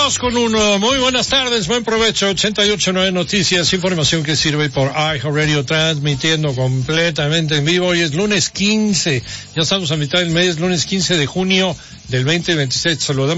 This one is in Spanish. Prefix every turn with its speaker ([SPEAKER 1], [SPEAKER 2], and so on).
[SPEAKER 1] 2:1. Muy buenas tardes, buen provecho. 88.9 Noticias, información que sirve por iHeartRadio, transmitiendo completamente en vivo. Hoy es lunes 15, ya estamos a mitad del mes, lunes 15 de junio del 2026. Saludamos